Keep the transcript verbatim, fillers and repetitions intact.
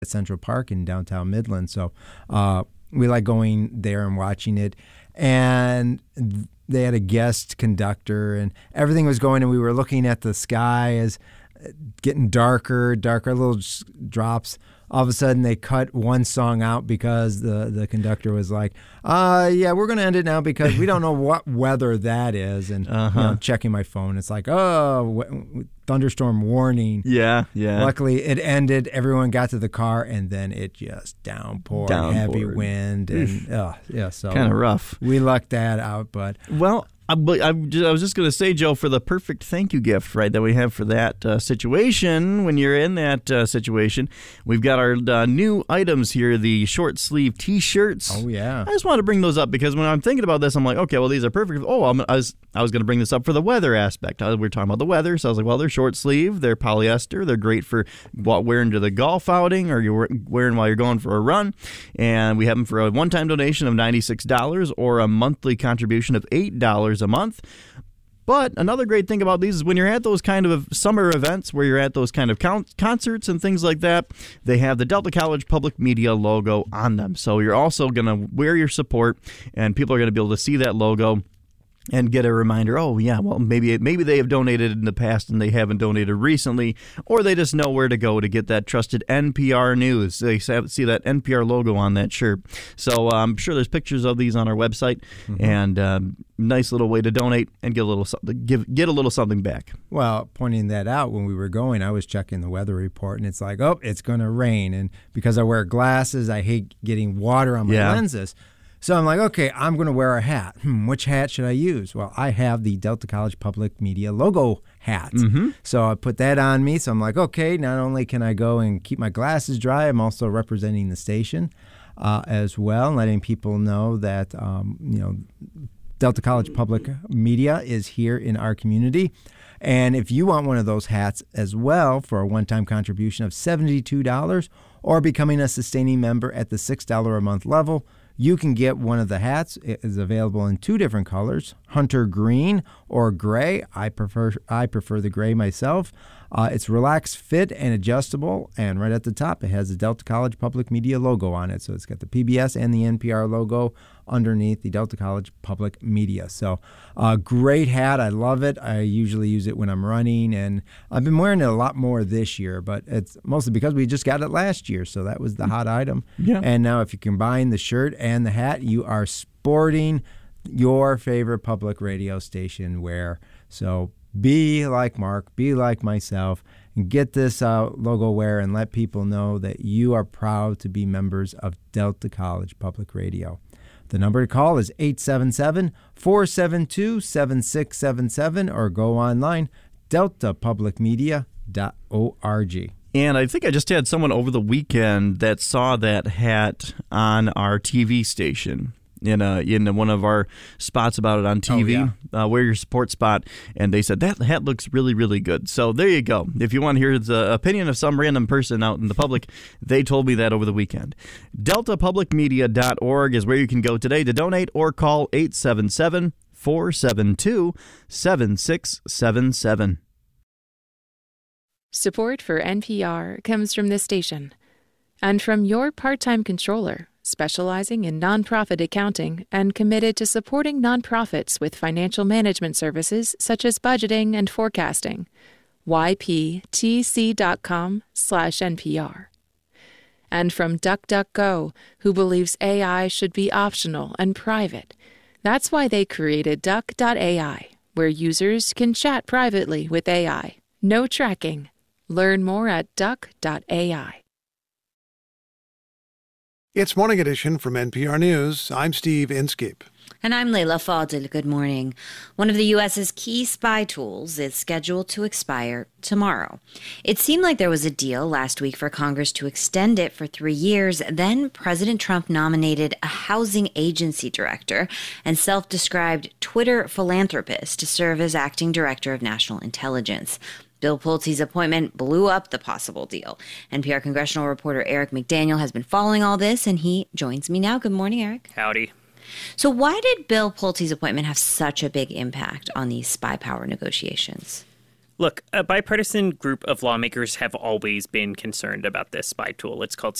at Central Park in downtown Midland. So uh, we like going there and watching it. And they had a guest conductor, and everything was going, and we were looking at the sky as getting darker, darker, little drops. All of a sudden, they cut one song out because the, the conductor was like, uh, yeah, we're going to end it now because we don't know what weather that is. And uh-huh. you know, checking my phone, it's like, oh, w- thunderstorm warning. Yeah, yeah. Luckily, it ended. Everyone got to the car, and then it just downpoured, downpoured. heavy wind. And, oh, yeah, so kind of rough. We lucked that out, but... Well... I, I was just going to say, Joe, for the perfect thank you gift, right, that we have for that uh, situation, when you're in that uh, situation, we've got our uh, new items here, the short sleeve T-shirts. Oh, yeah. I just wanted to bring those up because when I'm thinking about this, I'm like, okay, well, these are perfect. Oh, I'm, I was I was going to bring this up for the weather aspect. We were talking about the weather, so I was like, well, they're short sleeve, they're polyester, they're great for wearing to the golf outing or you're wearing while you're going for a run, and we have them for a one-time donation of ninety-six dollars or a monthly contribution of eight dollars a month. But another great thing about these is when you're at those kind of summer events where you're at those kind of con- concerts and things like that, they have the Delta College Public Media logo on them. So you're also going to wear your support, and people are going to be able to see that logo and get a reminder, oh, yeah, well, maybe maybe they have donated in the past and they haven't donated recently, or they just know where to go to get that trusted N P R news. They see that N P R logo on that shirt. So uh, I'm sure there's pictures of these on our website, mm-hmm. and um, nice little way to donate and get a little give get a little something back. Well, pointing that out, when we were going, I was checking the weather report, and it's like, oh, it's going to rain. And because I wear glasses, I hate getting water on my yeah. lenses. So I'm like, okay, I'm going to wear a hat. Hmm, which hat should I use? Well, I have the Delta College Public Media logo hat. Mm-hmm. So I put that on me. So I'm like, okay, not only can I go and keep my glasses dry, I'm also representing the station uh, as well, letting people know that, um, you know, Delta College Public Media is here in our community. And if you want one of those hats as well for a one-time contribution of seventy-two dollars or becoming a sustaining member at the six dollars a month level, you can get one of the hats. It is available in two different colors, hunter green or gray. I prefer I prefer the gray myself. Uh, it's relaxed fit and adjustable, and right at the top it has the Delta College Public Media logo on it. So it's got the P B S and the N P R logo underneath the Delta College Public Media. So uh, great hat. I love it. I usually use it when I'm running, and I've been wearing it a lot more this year, but it's mostly because we just got it last year, so that was the hot item. Yeah. And now if you combine the shirt and the hat, you are sporting your favorite public radio station wear. So be like Mark, be like myself, and get this uh, logo wear and let people know that you are proud to be members of Delta College Public Radio. The number to call is eight seven seven, four seven two, seven six seven seven or go online, delta public media dot org. And I think I just had someone over the weekend that saw that hat on our T V station. In a, in one of our spots about it on T V, oh, yeah. uh, Wear Your Support spot, and they said, that hat looks really, really good. So there you go. If you want to hear the opinion of some random person out in the public, they told me that over the weekend. delta public media dot org is where you can go today to donate or call eight seven seven, four seven two, seven six seven seven. Support for N P R comes from this station and from your part-time controller, specializing in nonprofit accounting and committed to supporting nonprofits with financial management services such as budgeting and forecasting. Y P T C dot com slash N P R. And from DuckDuckGo, who believes A I should be optional and private. That's why they created Duck dot A I, where users can chat privately with A I. No tracking. Learn more at Duck dot A I. It's Morning Edition from N P R News. I'm Steve Inskeep. And I'm Layla Fadil. Good morning. One of the U S's key spy tools is scheduled to expire tomorrow. It seemed like there was a deal last week for Congress to extend it for three years. Then President Trump nominated a housing agency director and self-described Twitter philanthropist to serve as acting director of national intelligence. Bill Pulte's appointment blew up the possible deal. N P R congressional reporter Eric McDaniel has been following all this, and he joins me now. Good morning, Eric. Howdy. So why did Bill Pulte's appointment have such a big impact on these spy power negotiations? Look, a bipartisan group of lawmakers have always been concerned about this spy tool. It's called